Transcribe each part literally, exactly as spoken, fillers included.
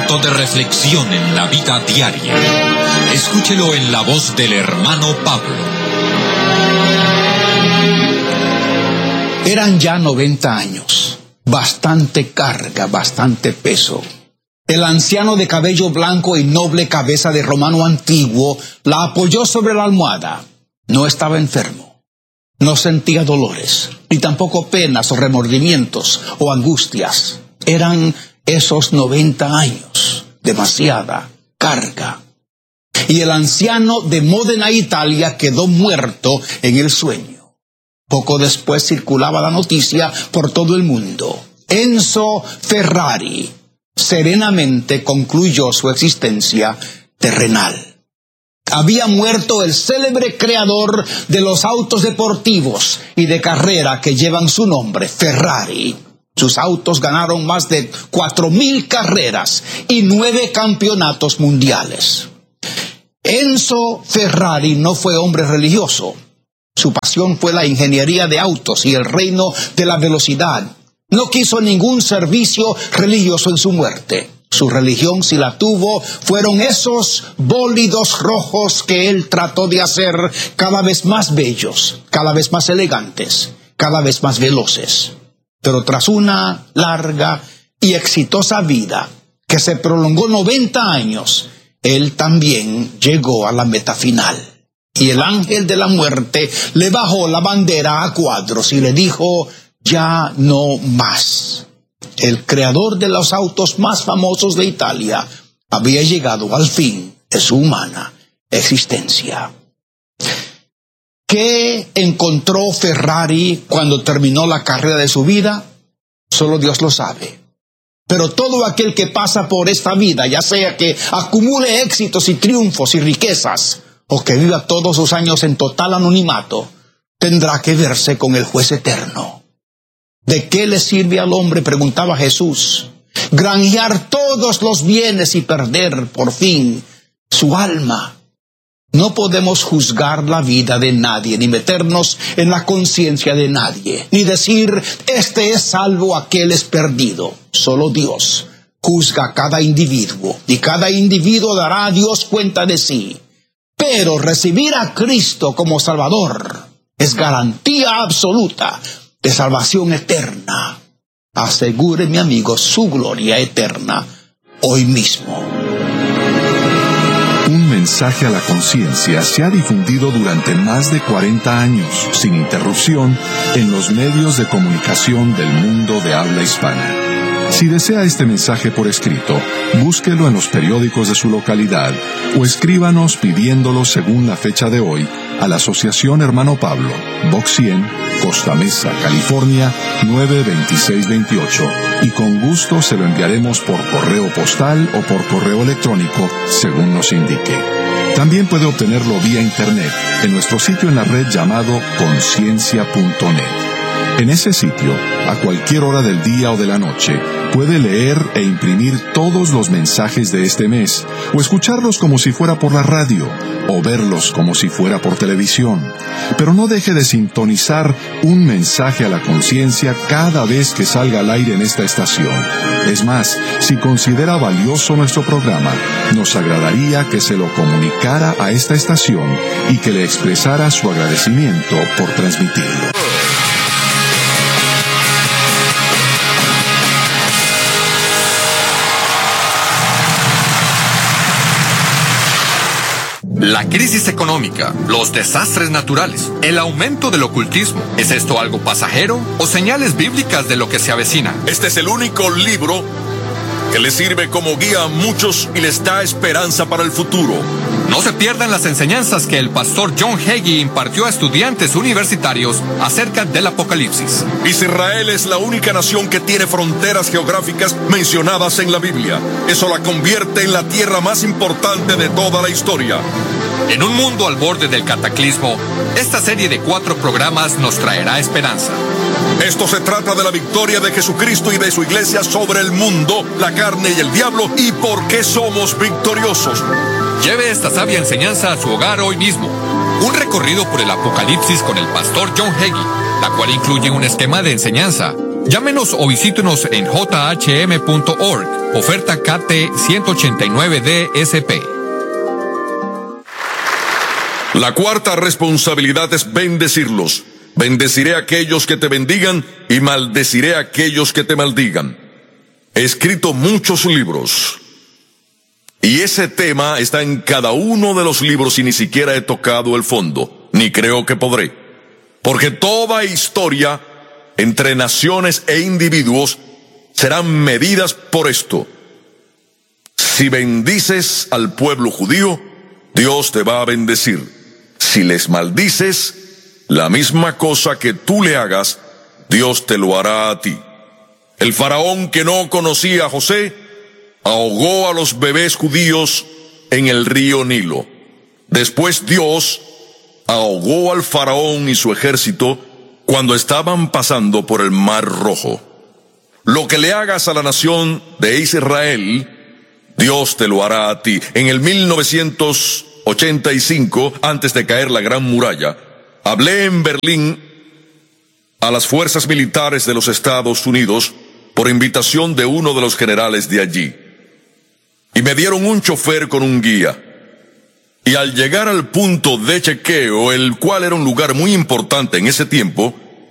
momento de reflexión en la vida diaria. Escúchelo en la voz del hermano Pablo. Eran ya noventa años, bastante carga, bastante peso. El anciano de cabello blanco y noble cabeza de romano antiguo la apoyó sobre la almohada. No estaba enfermo, no sentía dolores, ni tampoco penas o remordimientos o angustias. Eran esos noventa años, demasiada carga. Y el anciano de Módena, Italia, quedó muerto en el sueño. Poco después circulaba la noticia por todo el mundo. Enzo Ferrari serenamente concluyó su existencia terrenal. Había muerto el célebre creador de los autos deportivos y de carrera que llevan su nombre, Ferrari. Sus autos ganaron más de cuatro mil carreras y nueve campeonatos mundiales. Enzo Ferrari no fue hombre religioso. Su pasión fue la ingeniería de autos y el reino de la velocidad. No quiso ningún servicio religioso en su muerte. Su religión, si la tuvo, fueron esos bólidos rojos que él trató de hacer cada vez más bellos, cada vez más elegantes, cada vez más veloces. Pero tras una larga y exitosa vida que se prolongó noventa años, él también llegó a la meta final. Y el ángel de la muerte le bajó la bandera a cuadros y le dijo: ya no más. El creador de los autos más famosos de Italia había llegado al fin de su humana existencia. ¿Qué encontró Ferrari cuando terminó la carrera de su vida? Solo Dios lo sabe. Pero todo aquel que pasa por esta vida, ya sea que acumule éxitos y triunfos y riquezas, o que viva todos sus años en total anonimato, tendrá que verse con el juez eterno. ¿De qué le sirve al hombre?, preguntaba Jesús, granjear todos los bienes y perder, por fin, su alma. No podemos juzgar la vida de nadie, ni meternos en la conciencia de nadie, ni decir, este es salvo, aquel es perdido. Solo Dios juzga a cada individuo, y cada individuo dará a Dios cuenta de sí. Pero recibir a Cristo como Salvador es garantía absoluta de salvación eterna. Asegure, mi amigo, su gloria eterna hoy mismo. Un mensaje a la conciencia se ha difundido durante más de cuarenta años, sin interrupción, en los medios de comunicación del mundo de habla hispana. Si desea este mensaje por escrito, búsquelo en los periódicos de su localidad o escríbanos pidiéndolo según la fecha de hoy a la Asociación Hermano Pablo, Box cien, Costa Mesa, California, nueve dos seis dos ocho, y con gusto se lo enviaremos por correo postal o por correo electrónico, según nos indique. También puede obtenerlo vía internet en nuestro sitio en la red llamado conciencia punto net. En ese sitio, a cualquier hora del día o de la noche, puede leer e imprimir todos los mensajes de este mes, o escucharlos como si fuera por la radio, o verlos como si fuera por televisión. Pero no deje de sintonizar un mensaje a la conciencia cada vez que salga al aire en esta estación. Es más, si considera valioso nuestro programa, nos agradaría que se lo comunicara a esta estación y que le expresara su agradecimiento por transmitirlo. La crisis económica, los desastres naturales, el aumento del ocultismo. ¿Es esto algo pasajero o señales bíblicas de lo que se avecina? Este es el único libro que les sirve como guía a muchos y les da esperanza para el futuro. No se pierdan las enseñanzas que el pastor John Hagee impartió a estudiantes universitarios acerca del Apocalipsis. Israel es la única nación que tiene fronteras geográficas mencionadas en la Biblia. Eso la convierte en la tierra más importante de toda la historia. En un mundo al borde del cataclismo, esta serie de cuatro programas nos traerá esperanza. Esto se trata de la victoria de Jesucristo y de su iglesia sobre el mundo, la carne y el diablo, y por qué somos victoriosos. Lleve esta sabia enseñanza a su hogar hoy mismo. Un recorrido por el Apocalipsis con el pastor John Hagee, la cual incluye un esquema de enseñanza, Llámenos o visítenos en j h m punto org. Oferta K T ciento ochenta y nueve D S P. La cuarta responsabilidad es bendecirlos. Bendeciré a aquellos que te bendigan y maldeciré a aquellos que te maldigan. He escrito muchos libros. Y ese tema está en cada uno de los libros y ni siquiera he tocado el fondo, ni creo que podré. Porque toda historia entre naciones e individuos serán medidas por esto. Si bendices al pueblo judío, Dios te va a bendecir. Si les maldices, la misma cosa que tú le hagas, Dios te lo hará a ti. El faraón que no conocía a José, ahogó a los bebés judíos en el río Nilo. Después Dios ahogó al faraón y su ejército cuando estaban pasando por el Mar Rojo. Lo que le hagas a la nación de Israel, Dios te lo hará a ti. En el mil novecientos ochenta y cinco, antes de caer la Gran Muralla, hablé en Berlín a las fuerzas militares de los Estados Unidos por invitación de uno de los generales de allí. Y me dieron un chofer con un guía. Y al llegar al punto de chequeo, el cual era un lugar muy importante en ese tiempo,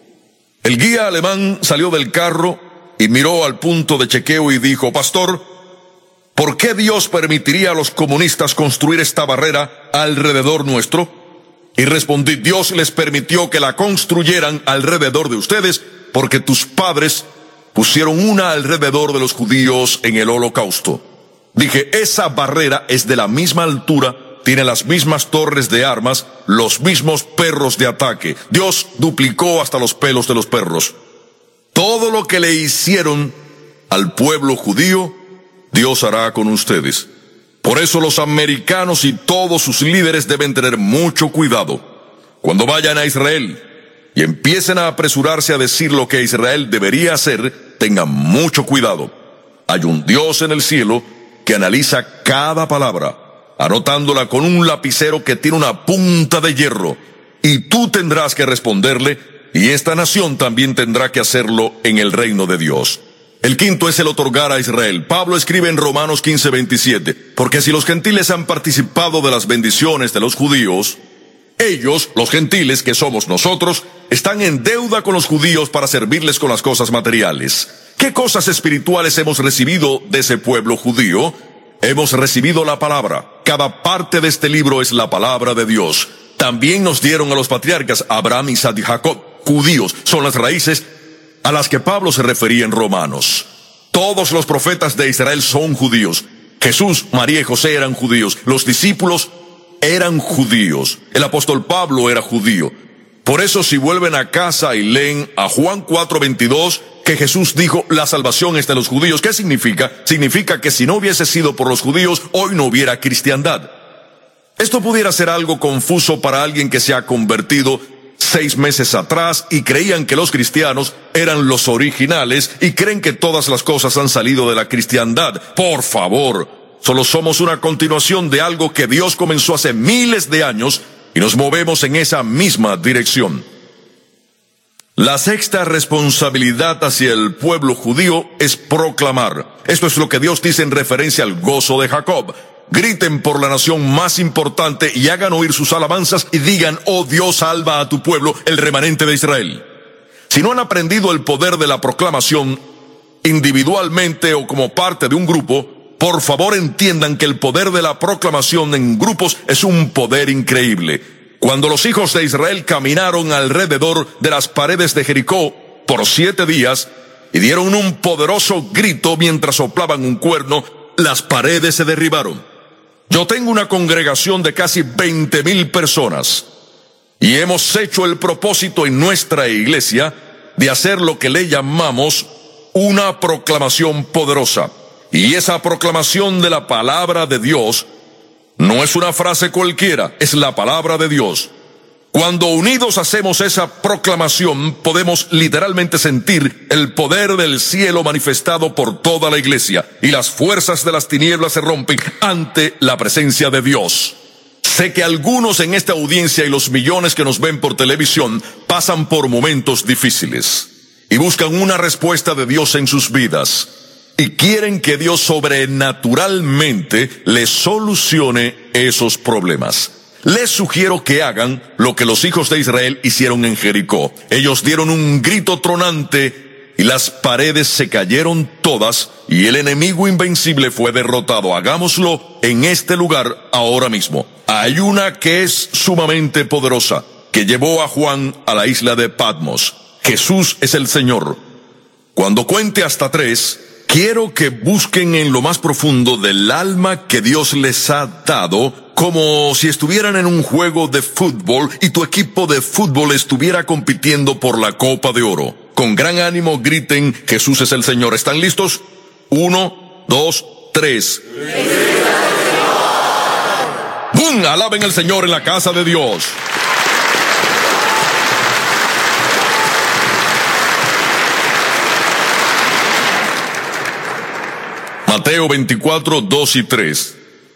el guía alemán salió del carro y miró al punto de chequeo y dijo: Pastor, ¿por qué Dios permitiría a los comunistas construir esta barrera alrededor nuestro? Y respondí: Dios les permitió que la construyeran alrededor de ustedes porque tus padres pusieron una alrededor de los judíos en el Holocausto. Dije, esa barrera es de la misma altura, tiene las mismas torres de armas, los mismos perros de ataque. Dios duplicó hasta los pelos de los perros. Todo lo que le hicieron al pueblo judío, Dios hará con ustedes. Por eso los americanos y todos sus líderes deben tener mucho cuidado. Cuando vayan a Israel y empiecen a apresurarse a decir lo que Israel debería hacer, tengan mucho cuidado. Hay un Dios en el cielo que analiza cada palabra, anotándola con un lapicero que tiene una punta de hierro, y tú tendrás que responderle, y esta nación también tendrá que hacerlo en el reino de Dios. El quinto es el otorgar a Israel. Pablo escribe en Romanos quince veintisiete, porque si los gentiles han participado de las bendiciones de los judíos, ellos, los gentiles que somos nosotros, están en deuda con los judíos para servirles con las cosas materiales. ¿Qué cosas espirituales hemos recibido de ese pueblo judío? Hemos recibido la palabra. Cada parte de este libro es la palabra de Dios. También nos dieron a los patriarcas Abraham, Isaac y Jacob. Judíos son las raíces a las que Pablo se refería en Romanos. Todos los profetas de Israel son judíos. Jesús, María y José eran judíos. Los discípulos eran judíos. El apóstol Pablo era judío. Por eso, si vuelven a casa y leen a Juan cuatro veintidós, que Jesús dijo, la salvación es de los judíos. ¿Qué significa? Significa que si no hubiese sido por los judíos, hoy no hubiera cristiandad. Esto pudiera ser algo confuso para alguien que se ha convertido seis meses atrás y creían que los cristianos eran los originales y creen que todas las cosas han salido de la cristiandad. Por favor, solo somos una continuación de algo que Dios comenzó hace miles de años y nos movemos en esa misma dirección. La sexta responsabilidad hacia el pueblo judío es proclamar. Esto es lo que Dios dice en referencia al gozo de Jacob. Griten por la nación más importante y hagan oír sus alabanzas y digan, oh Dios, salva a tu pueblo, el remanente de Israel. Si no han aprendido el poder de la proclamación, individualmente o como parte de un grupo, por favor entiendan que el poder de la proclamación en grupos es un poder increíble. Cuando los hijos de Israel caminaron alrededor de las paredes de Jericó por siete días y dieron un poderoso grito mientras soplaban un cuerno, las paredes se derribaron. Yo tengo una congregación de casi veinte mil personas y hemos hecho el propósito en nuestra iglesia de hacer lo que le llamamos una proclamación poderosa. Y esa proclamación de la palabra de Dios no es una frase cualquiera, es la palabra de Dios. Cuando unidos hacemos esa proclamación, podemos literalmente sentir el poder del cielo manifestado por toda la iglesia, y las fuerzas de las tinieblas se rompen ante la presencia de Dios. Sé que algunos en esta audiencia y los millones que nos ven por televisión pasan por momentos difíciles. y buscan una respuesta de Dios en sus vidas y quieren que Dios sobrenaturalmente les solucione esos problemas. Les sugiero que hagan lo que los hijos de Israel hicieron en Jericó. Ellos dieron un grito tronante y las paredes se cayeron todas y el enemigo invencible fue derrotado. Hagámoslo en este lugar ahora mismo. Hay una que es sumamente poderosa, que llevó a Juan a la isla de Patmos. Jesús es el Señor. Cuando cuente hasta tres, quiero que busquen en lo más profundo del alma que Dios les ha dado, como si estuvieran en un juego de fútbol y tu equipo de fútbol estuviera compitiendo por la Copa de Oro. Con gran ánimo griten, Jesús es el Señor. ¿Están listos? Uno, dos, tres. ¡Bum! Alaben al Señor en la casa de Dios. Mateo veinticuatro, dos y tres.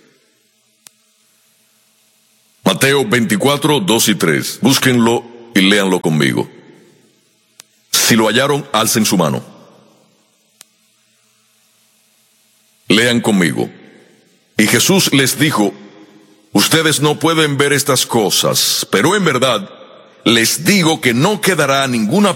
Mateo veinticuatro, dos y tres. Búsquenlo y léanlo conmigo. Si lo hallaron, alcen su mano. Lean conmigo. Y Jesús les dijo: ustedes no pueden ver estas cosas, pero en verdad les digo que no quedará ninguna